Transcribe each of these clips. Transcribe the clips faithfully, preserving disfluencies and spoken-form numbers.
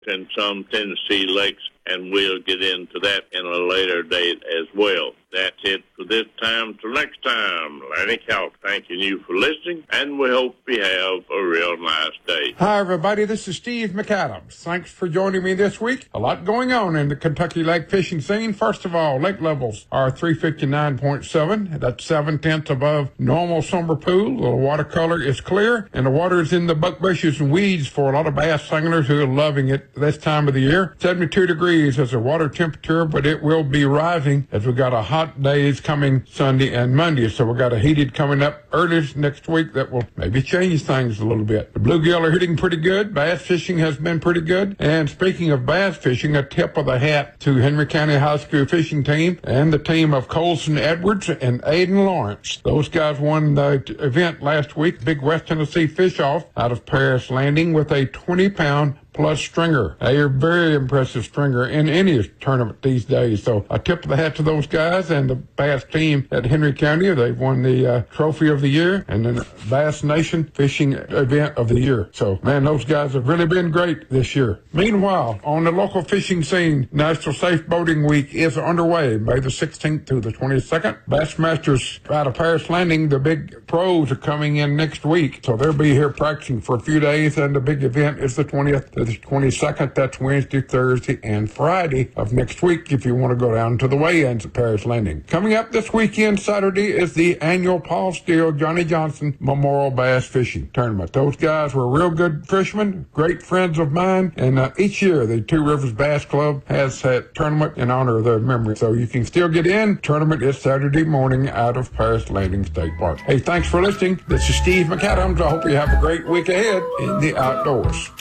and some Tennessee lakes, and we'll get into that in a later date as well. That's it for this time. Till next time, Lanny Calc thanking you for listening, and we hope you have a real nice day. Hi, everybody. This is Steve McAdams. Thanks for joining me this week. A lot going on in the Kentucky lake fishing scene. First of all, lake levels are three fifty-nine point seven. That's seven tenths above normal summer pool. The water color is clear, and the water is in the buck bushes and weeds for a lot of bass anglers who are loving it this time of the year. seventy-two degrees is the water temperature, but it will be rising as we got a hot days coming Sunday and Monday. So we got a heated coming up early next week that will maybe change things a little bit. The bluegill are hitting pretty good. Bass fishing has been pretty good. And speaking of bass fishing, a tip of the hat to Henry County High School fishing team and the team of Colson Edwards and Aiden Lawrence. Those guys won the event last week, Big West Tennessee Fish Off out of Paris Landing with a twenty pound plus stringer. They are very impressive stringer in any tournament these days. So a tip of the hat to those guys and the bass team at Henry County. They've won the uh, trophy of the year and the Bass Nation fishing event of the year. So, man, those guys have really been great this year. Meanwhile, on the local fishing scene, National Safe Boating Week is underway May the sixteenth through the twenty-second. Bassmasters out of Paris Landing, the big pros are coming in next week. So they'll be here practicing for a few days, and the big event is the twentieth to the twenty-second. That's Wednesday, Thursday, and Friday of next week if you want to go down to the weigh-ins at Paris Landing. Coming up this weekend, Saturday, is the annual Paul Steele Johnny Johnson Memorial Bass Fishing Tournament. Those guys were real good fishermen, great friends of mine, and uh, each year the Two Rivers Bass Club has that tournament in honor of their memory. So you can still get in. Tournament is Saturday morning out of Paris Landing State Park. Hey, thanks for listening. This is Steve McAdams. I hope you have a great week ahead in the outdoors.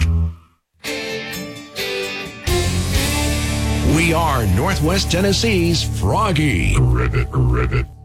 We are Northwest Tennessee's Froggy. Ribbit, ribbit.